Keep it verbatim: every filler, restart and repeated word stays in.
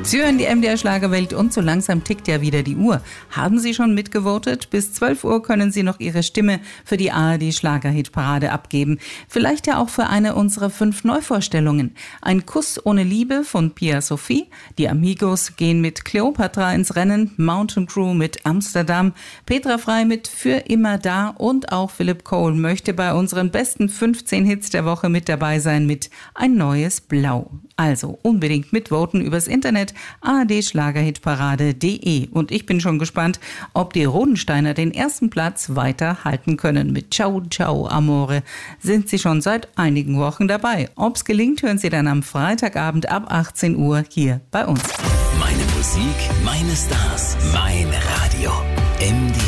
Sie hören die M D R Schlagerwelt und so langsam tickt ja wieder die Uhr. Haben Sie schon mitgevotet? Bis zwölf Uhr können Sie noch Ihre Stimme für die A R D Schlagerhitparade abgeben. Vielleicht ja auch für eine unserer fünf Neuvorstellungen. Ein Kuss ohne Liebe von Pia Sophie. Die Amigos gehen mit Cleopatra ins Rennen. Mountain Crew mit Amsterdam. Petra Frei mit Für immer da. Und auch Philip Cole möchte bei unseren besten fünfzehn Hits der Woche mit dabei sein mit Ein neues Blau. Also unbedingt mitvoten übers Internet a r d schlagerhitparade punkt d e. Und ich bin schon gespannt, ob die Rodensteiner den ersten Platz weiter halten können. Mit Ciao, Ciao, Amore sind sie schon seit einigen Wochen dabei. Ob's gelingt, hören Sie dann am Freitagabend ab achtzehn Uhr hier bei uns. Meine Musik, meine Stars, mein Radio. M D R